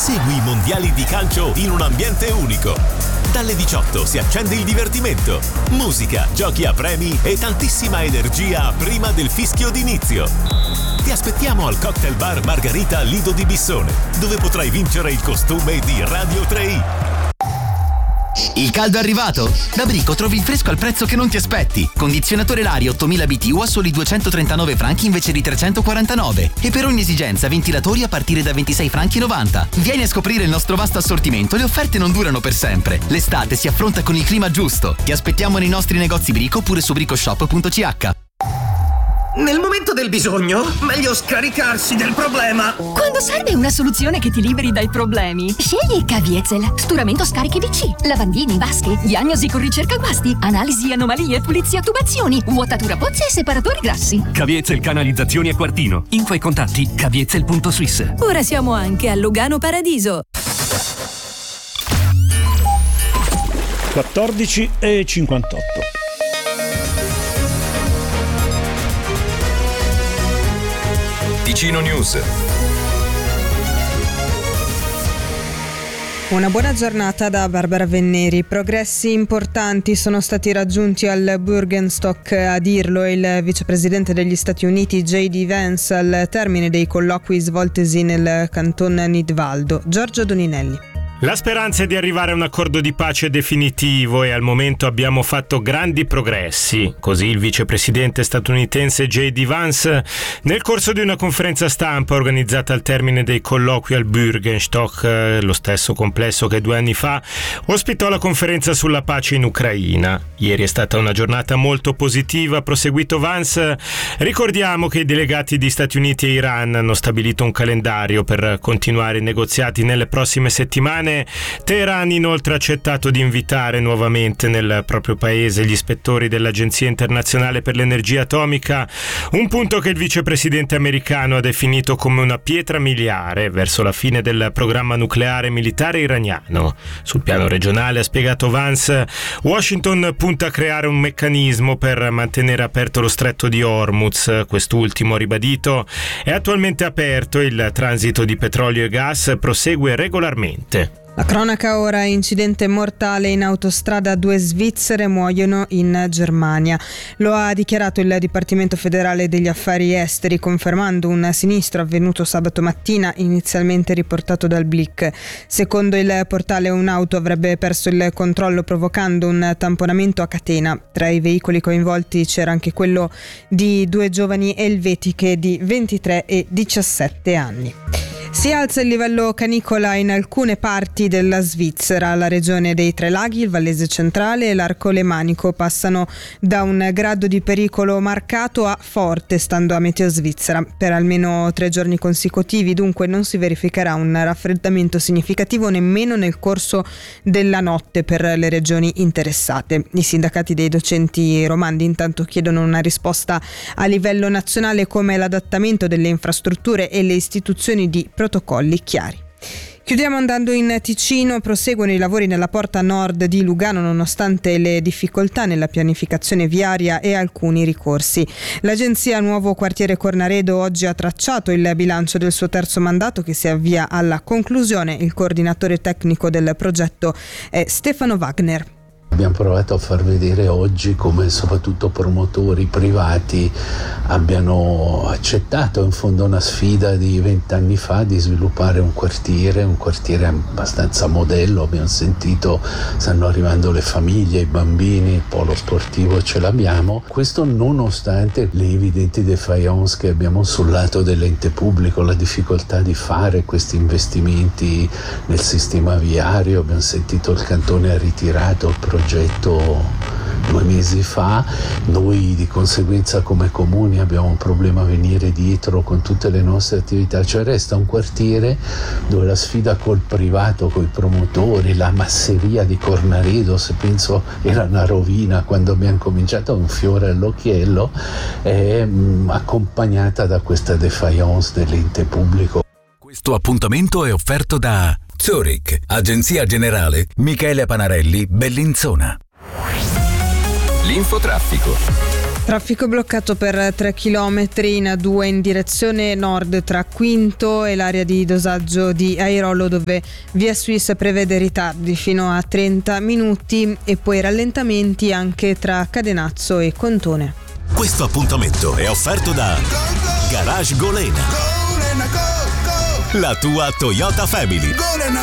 Segui i mondiali di calcio in un ambiente unico. Dalle 18 si accende il divertimento. Musica, giochi a premi e tantissima energia prima del fischio d'inizio. Ti aspettiamo al Cocktail Bar Margarita Lido di Bissone, dove potrai vincere il costume di Radio 3i. Il caldo è arrivato? Da Brico trovi il fresco al prezzo che non ti aspetti. Condizionatore Lari 8000 BTU a soli 239 franchi invece di 349. E per ogni esigenza ventilatori a partire da 26 franchi 90. Vieni a scoprire il nostro vasto assortimento, le offerte non durano per sempre. L'estate si affronta con il clima giusto. Ti aspettiamo nei nostri negozi Brico oppure su bricoshop.ch. Nel momento del bisogno, meglio scaricarsi del problema. Quando serve una soluzione che ti liberi dai problemi, scegli Caviezel. Sturamento scarichi DC, lavandini, vasche, diagnosi con ricerca guasti, analisi anomalie, pulizia tubazioni, vuotatura pozze e separatori grassi. Caviezel canalizzazioni a Quartino. Info e contatti caviezel.swiss. Ora siamo anche a Lugano Paradiso. 14:58. Ticino News. Una buona giornata da Barbara Venneri. Progressi importanti sono stati raggiunti al Bürgenstock, a dirlo il vicepresidente degli Stati Uniti J.D. Vance al termine dei colloqui svoltesi nel canton Nidwaldo. Giorgio Doninelli. La speranza è di arrivare a un accordo di pace definitivo e al momento abbiamo fatto grandi progressi. Così il vicepresidente statunitense J.D. Vance nel corso di una conferenza stampa organizzata al termine dei colloqui al Bürgenstock, lo stesso complesso che 2 anni fa ospitò la conferenza sulla pace in Ucraina. Ieri è stata una giornata molto positiva, ha proseguito Vance. Ricordiamo che i delegati di Stati Uniti e Iran hanno stabilito un calendario per continuare i negoziati nelle prossime settimane. Teheran inoltre ha accettato di invitare nuovamente nel proprio paese gli ispettori dell'Agenzia Internazionale per l'Energia Atomica, un punto che il vicepresidente americano ha definito come una pietra miliare verso la fine del programma nucleare militare iraniano. Sul piano regionale, ha spiegato Vance, Washington punta a creare un meccanismo per mantenere aperto lo stretto di Hormuz. Quest'ultimo, ribadito, è attualmente aperto e il transito di petrolio e gas prosegue regolarmente. La cronaca ora: incidente mortale in autostrada, 2 svizzere muoiono in Germania. Lo ha dichiarato il Dipartimento federale degli affari esteri, confermando un sinistro avvenuto sabato mattina, inizialmente riportato dal Blick. Secondo il portale, un'auto avrebbe perso il controllo provocando un tamponamento a catena. Tra i veicoli coinvolti c'era anche quello di 2 giovani elvetiche di 23 e 17 anni. Si alza il livello canicola in alcune parti della Svizzera. La regione dei Tre Laghi, il Vallese centrale e l'Arco Lemanico passano da un grado di pericolo marcato a forte, stando a Meteo Svizzera. Per almeno 3 giorni consecutivi, dunque, non si verificherà un raffreddamento significativo nemmeno nel corso della notte per le regioni interessate. I sindacati dei docenti romandi intanto chiedono una risposta a livello nazionale, come l'adattamento delle infrastrutture e le istituzioni di protocolli chiari. Chiudiamo andando in Ticino. Proseguono i lavori nella porta nord di Lugano nonostante le difficoltà nella pianificazione viaria e alcuni ricorsi. L'agenzia Nuovo Quartiere Cornaredo oggi ha tracciato il bilancio del suo terzo mandato, che si avvia alla conclusione. Il coordinatore tecnico del progetto è Stefano Wagner. Abbiamo provato a far vedere oggi come soprattutto promotori privati abbiano accettato in fondo una sfida di 20 anni fa di sviluppare un quartiere abbastanza modello. Abbiamo sentito, stanno arrivando le famiglie, i bambini, il polo sportivo ce l'abbiamo. Questo nonostante le evidenti défaillance che abbiamo sul lato dell'ente pubblico, la difficoltà di fare questi investimenti nel sistema viario. Abbiamo sentito il cantone ha ritirato il progetto 2 mesi fa. Noi di conseguenza come comuni abbiamo un problema a venire dietro con tutte le nostre attività, cioè resta un quartiere dove la sfida col privato, coi promotori, la masseria di Cornaredo, se penso era una rovina quando abbiamo cominciato, un fiore all'occhiello, è accompagnata da questa défaillance dell'ente pubblico. Questo appuntamento è offerto da Zurich, Agenzia Generale Michele Panarelli, Bellinzona. L'infotraffico. Traffico bloccato per 3 km in A2 in direzione nord tra Quinto e l'area di dosaggio di Airolo, dove via Suisse prevede ritardi fino a 30 minuti e poi rallentamenti anche tra Cadenazzo e Contone. Questo appuntamento è offerto da Garage Golena, la tua Toyota Family.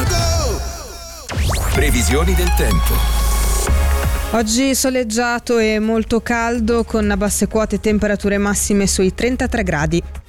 Previsioni del tempo. Oggi soleggiato e molto caldo con basse quote, temperature massime sui 33 gradi.